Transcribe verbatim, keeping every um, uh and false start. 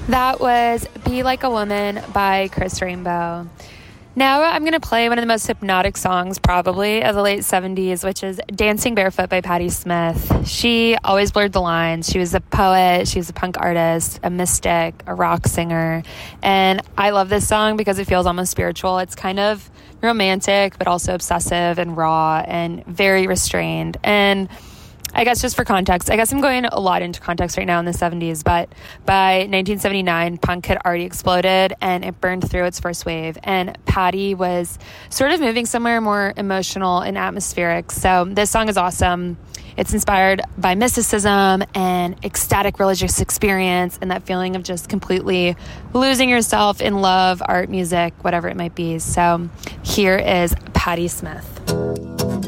That was Be Like a Woman by Chris Rainbow. Now I'm going to play one of the most hypnotic songs probably of the late seventies, which is Dancing Barefoot by Patti Smith. She always blurred the lines. She was a poet, she was a punk artist, a mystic, a rock singer. And I love this song because it feels almost spiritual. It's kind of romantic, but also obsessive and raw and very restrained. And I guess just for context, I guess I'm going a lot into context right now in the seventies, but by nineteen seventy-nine, punk had already exploded and it burned through its first wave. And Patti was sort of moving somewhere more emotional and atmospheric. So this song is awesome. It's inspired by mysticism and ecstatic religious experience and that feeling of just completely losing yourself in love, art, music, whatever it might be. So here is Patti Smith.